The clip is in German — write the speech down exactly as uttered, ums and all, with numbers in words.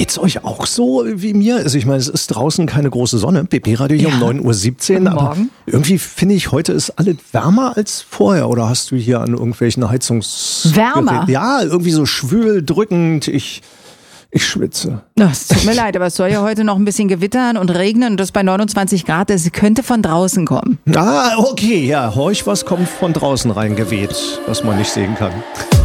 Geht's euch auch so wie mir? Also ich meine, es ist draußen keine große Sonne. B P-Radio hier ja. um neun Uhr siebzehn. Guten aber Morgen. Irgendwie finde ich, heute ist alles wärmer als vorher. Oder hast du hier an irgendwelchen Heizungs... Wärmer? Ja, irgendwie so schwül, drückend. Ich... Ich schwitze. Es tut mir leid, aber es soll ja heute noch ein bisschen gewittern und regnen und das bei neunundzwanzig Grad, das könnte von draußen kommen. Ah, okay, ja, horch, was kommt von draußen reingeweht, was man nicht sehen kann.